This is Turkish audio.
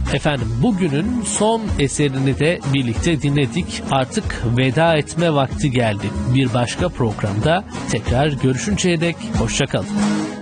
Efendim bugünün son eserini de birlikte dinledik. Artık veda etme vakti geldi. Bir başka programda tekrar görüşünceye dek hoşça kalın.